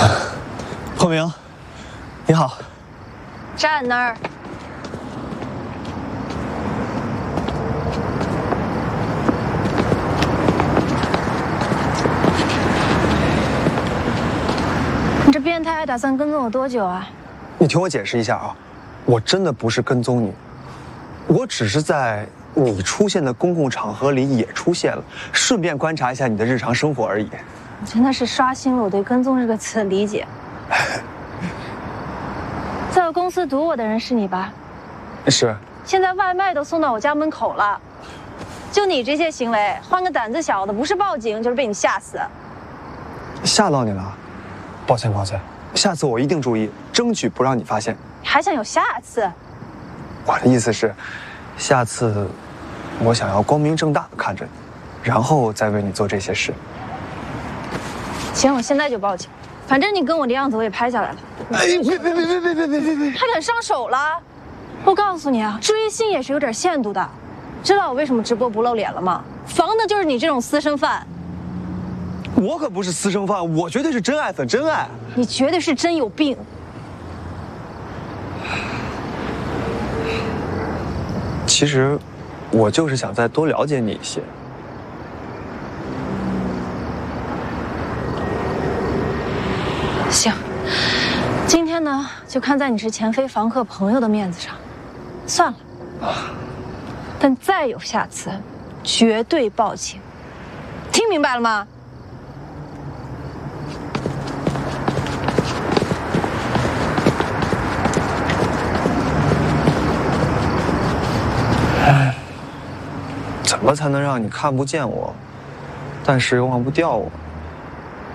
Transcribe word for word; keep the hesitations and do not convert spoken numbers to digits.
破明，你好。 站那儿。你这变态还打算跟踪我多久啊？ 你听我解释一下啊，我真的不是跟踪你，我只是在你出现的公共场合里也出现了，顺便观察一下你的日常生活而已。 你真的是刷新了我对“跟踪”这个词的理解。在我公司堵我的人是你吧？ 是。 现在外卖都送到我家门口了，就你这些行为，换个胆子小的，不是报警就是被你吓死。 吓到你了，抱歉抱歉，下次我一定注意，争取不让你发现。 还想有下次？ 我的意思是，下次我想要光明正大的看着你，然后再为你做这些事。 行，我现在就报警。反正你跟我的样子我也拍下来了。 哎，别别别别别别别别别！ 还敢上手了？我告诉你啊，追星也是有点限度的。知道我为什么直播不露脸了吗？防的就是你这种私生饭。 我可不是私生饭，我绝对是真爱粉，真爱。 你绝对是真有病。 其实，我就是想再多了解你一些。 行，今天呢，就看在你是前妃房客朋友的面子上，算了。但再有下次，绝对报警。听明白了吗？ 怎么才能让你看不见我，但是又忘不掉我？